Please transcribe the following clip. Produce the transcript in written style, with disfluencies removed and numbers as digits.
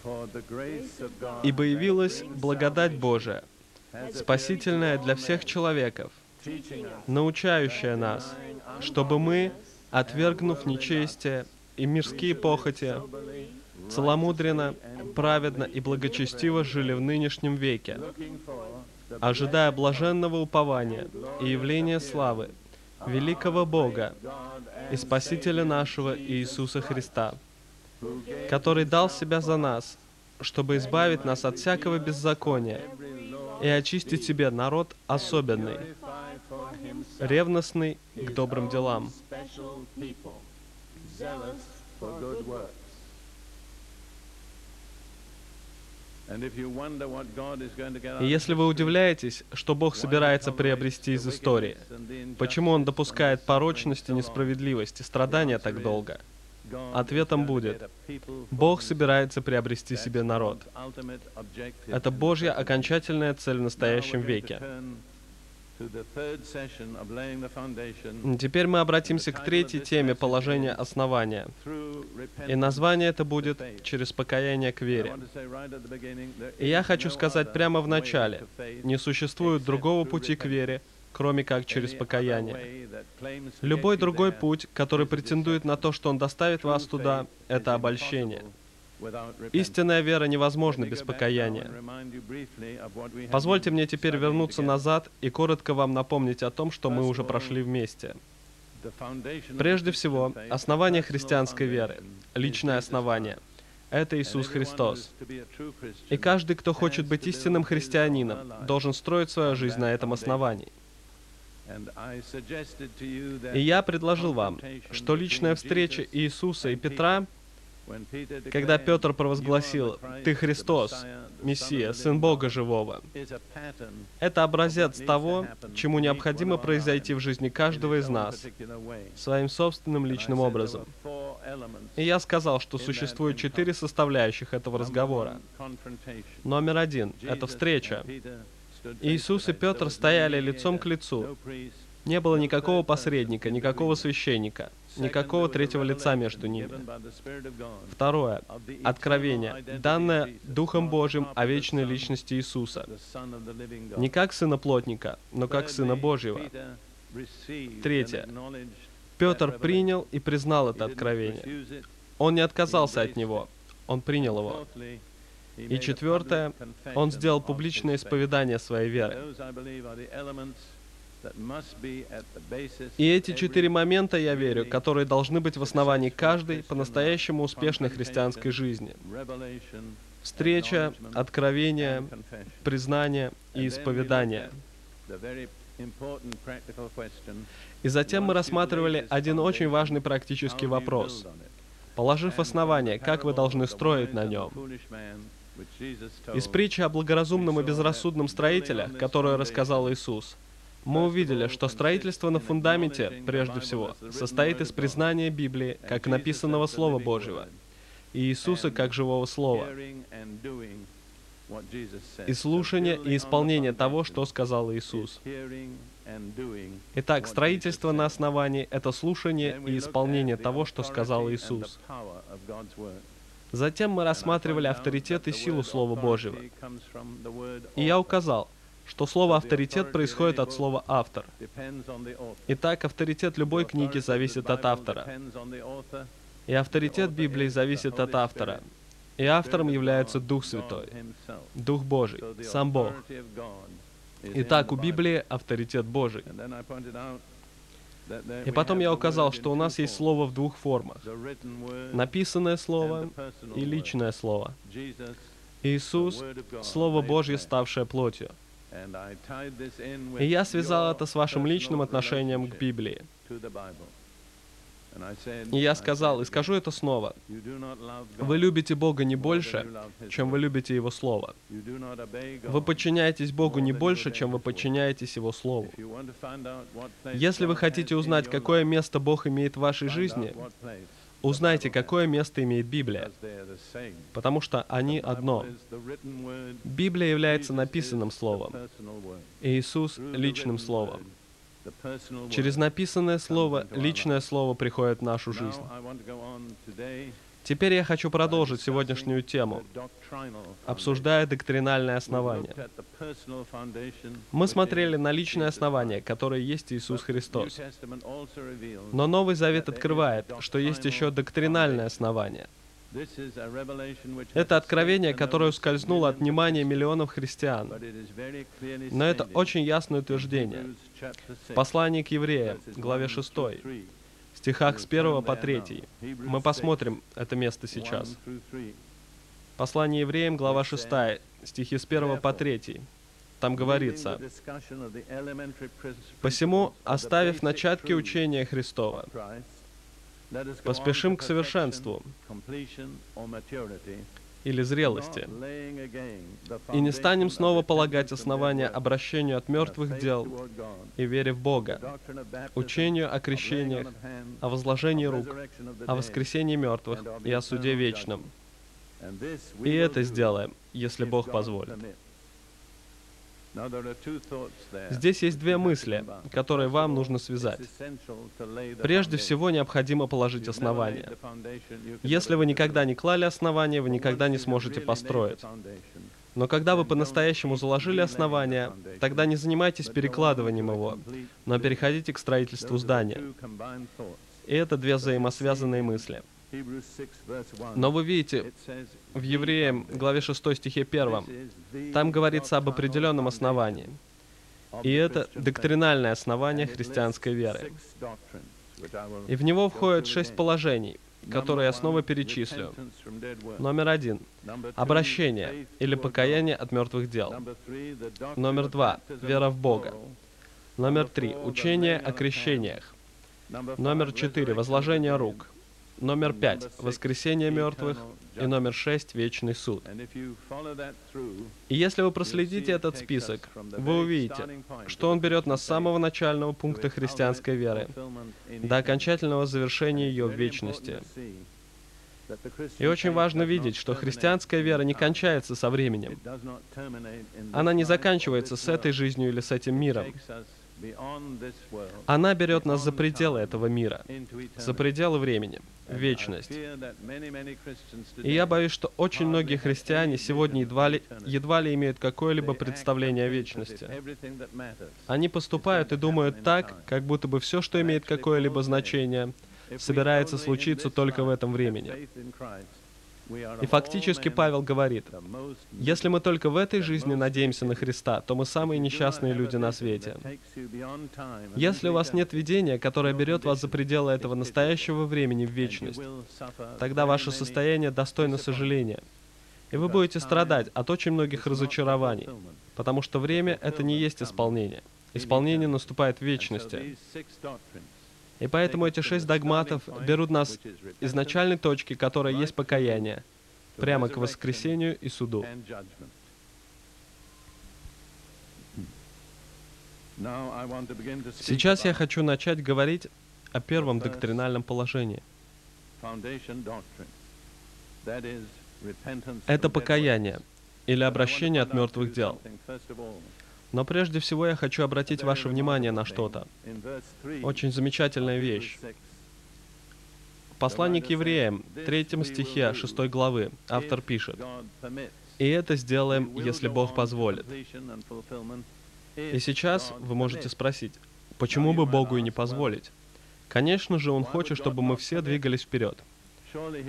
Ибо явилась благодать Божия, спасительная для всех человеков, научающая нас, чтобы мы, отвергнув нечестие и мирские похоти, целомудренно, праведно и благочестиво жили в нынешнем веке, ожидая блаженного упования и явления славы великого Бога и Спасителя нашего Иисуса Христа, который дал Себя за нас, чтобы избавить нас от всякого беззакония и очистить себе народ особенный, ревностный к добрым делам. И если вы удивляетесь, что Бог собирается приобрести из истории, почему Он допускает порочность и несправедливость и страдания так долго, ответом будет: Бог собирается приобрести себе народ. Это Божья окончательная цель в настоящем веке. Теперь мы обратимся к третьей теме положения основания. И название это будет «Через покаяние к вере». И я хочу сказать прямо в начале: не существует другого пути к вере, кроме как через покаяние. Любой другой путь, который претендует на то, что он доставит вас туда, это обольщение. Истинная вера невозможна без покаяния. Позвольте мне теперь вернуться назад и коротко вам напомнить о том, что мы уже прошли вместе. Прежде всего, основание христианской веры, личное основание — это Иисус Христос. И каждый, кто хочет быть истинным христианином, должен строить свою жизнь на этом основании. И я предложил вам, что личная встреча Иисуса и Петра, когда Петр провозгласил: «Ты Христос, Мессия, Сын Бога Живого», это образец того, чему необходимо произойти в жизни каждого из нас своим собственным личным образом. И я сказал, что существует 4 составляющих этого разговора. Номер 1 — это встреча. Иисус и Петр стояли лицом к лицу. Не было никакого посредника, никакого священника, никакого третьего лица между ними. Второе — откровение, данное Духом Божьим о вечной личности Иисуса. Не как Сына Плотника, но как Сына Божьего. Третье — Петр принял и признал это откровение. Он не отказался от него, он принял его. И четвертое — он сделал публичное исповедание своей веры. И эти 4 момента, я верю, которые должны быть в основании каждой по-настоящему успешной христианской жизни. Встреча, откровение, признание и исповедание. И затем мы рассматривали один очень важный практический вопрос. Положив основание, как вы должны строить на нем? Из притчи о благоразумном и безрассудном строителе, которую рассказал Иисус, мы увидели, что строительство на фундаменте, прежде всего, состоит из признания Библии как написанного Слова Божьего и Иисуса как живого Слова, и слушания и исполнения того, что сказал Иисус. Итак, строительство на основании — это слушание и исполнение того, что сказал Иисус. Затем мы рассматривали авторитет и силу Слова Божьего. И я указал, что слово «авторитет» происходит от слова «автор». Итак, авторитет любой книги зависит от автора. И авторитет Библии зависит от автора. И автором является Дух Святой, Дух Божий, сам Бог. Итак, у Библии авторитет Божий. И потом я указал, что у нас есть слово в 2 формах. Написанное слово и личное слово. Иисус — Слово Божье, ставшее плотью. И я связал это с вашим личным отношением к Библии. И я сказал, и скажу это снова: вы любите Бога не больше, чем вы любите Его Слово. Вы подчиняетесь Богу не больше, чем вы подчиняетесь Его Слову. Если вы хотите узнать, какое место Бог имеет в вашей жизни, узнайте, какое место имеет Библия, потому что они одно. Библия является написанным Словом, и Иисус — личным Словом. Через написанное Слово, личное Слово приходит в нашу жизнь. Теперь я хочу продолжить сегодняшнюю тему, обсуждая доктринальное основание. Мы смотрели на личное основание, которое есть Иисус Христос. Но Новый Завет открывает, что есть еще доктринальное основание. Это откровение, которое ускользнуло от внимания миллионов христиан. Но это очень ясное утверждение. В послании к Евреям, главе 6, стихах с 1 по 3. Мы посмотрим это место сейчас. Послание Евреям, глава 6, стихи с 1 по 3. Там говорится: «Посему, оставив начатки учения Христова, поспешим к совершенству или зрелости, и не станем снова полагать основания обращению от мертвых дел и вере в Бога, учению о крещениях, о возложении рук, о воскресении мертвых и о суде вечном. И это сделаем, если Бог позволит». Здесь есть две мысли, которые вам нужно связать. Прежде всего, необходимо положить основание. Если вы никогда не клали основание, вы никогда не сможете построить. Но когда вы по-настоящему заложили основание, тогда не занимайтесь перекладыванием его, но переходите к строительству здания. И это две взаимосвязанные мысли. Но вы видите, в Евреям, главе 6, стихе 1, там говорится об определенном основании. И это доктринальное основание христианской веры. И в него входят 6 положений, которые я снова перечислю. Номер 1. Обращение или покаяние от мертвых дел. Номер 2. Вера в Бога. Номер 3. Учение о крещениях. Номер 4. Возложение рук. Номер 5. Воскресение мертвых. И номер 6. Вечный суд. И если вы проследите этот список, вы увидите, что он берет нас с самого начального пункта христианской веры до окончательного завершения ее в вечности. И очень важно видеть, что христианская вера не кончается со временем. Она не заканчивается с этой жизнью или с этим миром. Она берет нас за пределы этого мира, за пределы времени, в вечность. И я боюсь, что очень многие христиане сегодня едва ли имеют какое-либо представление о вечности. Они поступают и думают так, как будто бы все, что имеет какое-либо значение, собирается случиться только в этом времени. И фактически Павел говорит: если мы только в этой жизни надеемся на Христа, то мы самые несчастные люди на свете. Если у вас нет видения, которое берет вас за пределы этого настоящего времени в вечность, тогда ваше состояние достойно сожаления. И вы будете страдать от очень многих разочарований, потому что время — это не есть исполнение. Исполнение наступает в вечности. И поэтому эти 6 догматов берут нас из начальной точки, которая есть покаяние, прямо к воскресению и суду. Сейчас я хочу начать говорить о первом доктринальном положении. Это покаяние или обращение от мертвых дел. Но прежде всего я хочу обратить ваше внимание на что-то. Очень замечательная вещь. В послании к Евреям, 3 стихе 6 главы, автор пишет: «И это сделаем, если Бог позволит». И сейчас вы можете спросить, почему бы Богу и не позволить? Конечно же, Он хочет, чтобы мы все двигались вперед.